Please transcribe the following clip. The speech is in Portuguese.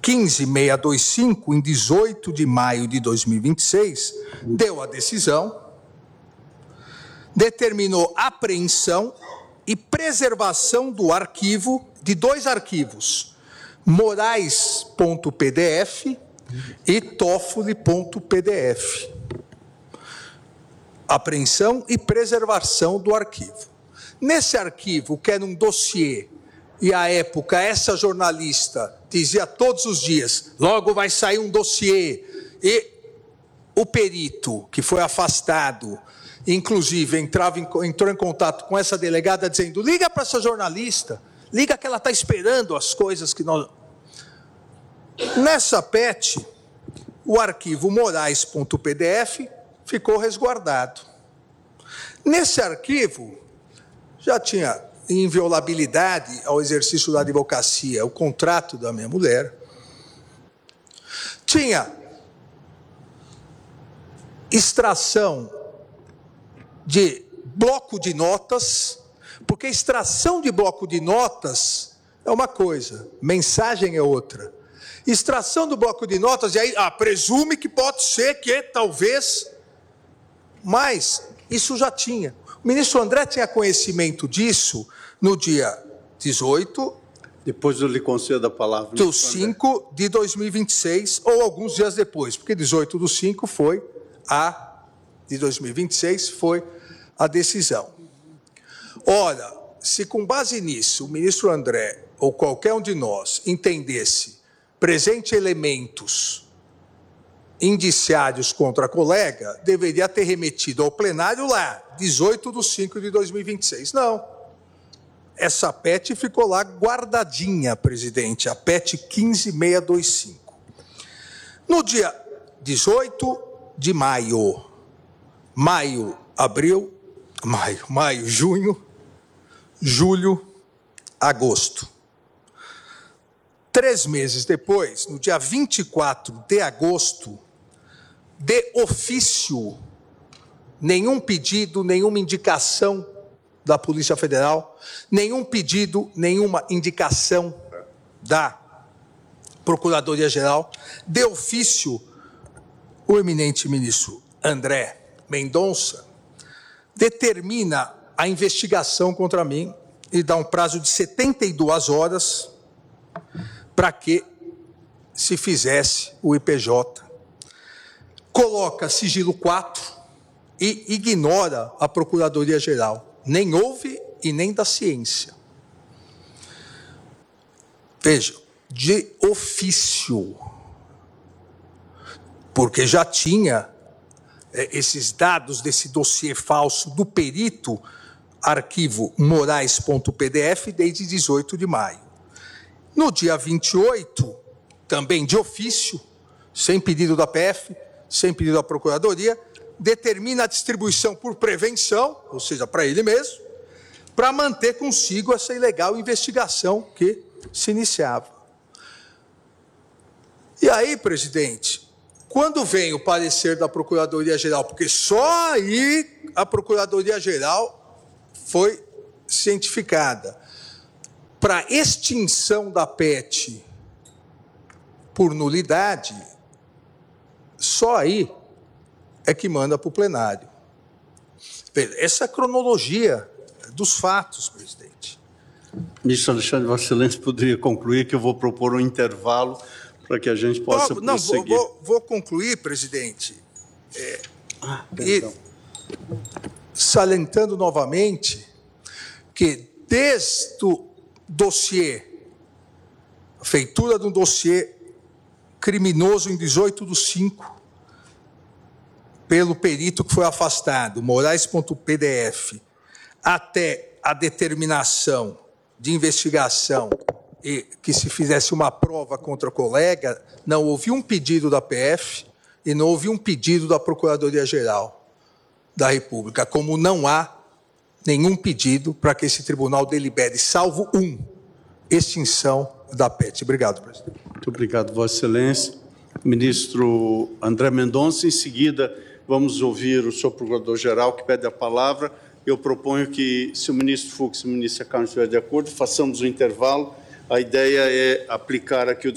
15625, em 18 de maio de 2026, deu a decisão, determinou apreensão e preservação do arquivo, de 2 arquivos, morais.pdf e toffoli.pdf. Apreensão e preservação do arquivo. Nesse arquivo, que era um dossiê, e à época essa jornalista dizia todos os dias, logo vai sair um dossiê, e o perito, que foi afastado, inclusive entrou em contato com essa delegada dizendo, liga para essa jornalista, liga que ela está esperando as coisas que nós... Nessa PET, o arquivo morais.pdf ficou resguardado. Nesse arquivo, já tinha inviolabilidade ao exercício da advocacia, o contrato da minha mulher, tinha extração de bloco de notas, porque extração de bloco de notas é uma coisa, mensagem é outra. Extração do bloco de notas, e aí presume que pode ser que, talvez, mas isso já tinha. O ministro André tinha conhecimento disso no dia 18... Depois eu lhe concedo a palavra. Do 5 de 2026, ou alguns dias depois, porque 18 do 5 foi de 2026 foi a decisão. Ora, se com base nisso o ministro André, ou qualquer um de nós, entendesse presente elementos indiciários contra a colega, deveria ter remetido ao plenário lá, 18 de 5 de 2026. Não. Essa PET ficou lá guardadinha, presidente, a PET 15625. No dia 18 de maio, junho, julho, agosto. 3 meses depois, no dia 24 de agosto, de ofício, nenhum pedido, nenhuma indicação da Polícia Federal, nenhum pedido, nenhuma indicação da Procuradoria-Geral, de ofício, o eminente ministro André Mendonça determina a investigação contra mim e dá um prazo de 72 horas para que se fizesse o IPJ. Coloca sigilo 4 e ignora a Procuradoria-Geral. Nem houve e nem da ciência. Veja, de ofício, porque já tinha esses dados desse dossiê falso do perito, arquivo morais.pdf, desde 18 de maio. No dia 28, também de ofício, sem pedido da PF, sem pedido da Procuradoria, determina a distribuição por prevenção, ou seja, para ele mesmo, para manter consigo essa ilegal investigação que se iniciava. E aí, presidente, quando vem o parecer da Procuradoria-Geral, porque só aí a Procuradoria-Geral foi cientificada, para extinção da PET por nulidade, só aí é que manda para o plenário. Essa é a cronologia dos fatos, presidente. Ministro Alexandre, Vossa Excelência poderia concluir que eu vou propor um intervalo para que a gente possa prosseguir. Vou concluir, presidente. E salientando novamente que desde o dossiê, a feitura de um dossiê criminoso em 18 do 5, pelo perito que foi afastado, morais.pdf, até a determinação de investigação e que se fizesse uma prova contra a colega, não houve um pedido da PF e não houve um pedido da Procuradoria-Geral da República, como não há nenhum pedido para que esse tribunal delibere, salvo extinção da PET. Obrigado, presidente. Muito obrigado, Vossa Excelência. Ministro André Mendonça, em seguida vamos ouvir o senhor Procurador-Geral, que pede a palavra. Eu proponho que, se o ministro Fux e o ministro Carlos estiverem de acordo, façamos o intervalo. A ideia é aplicar aqui o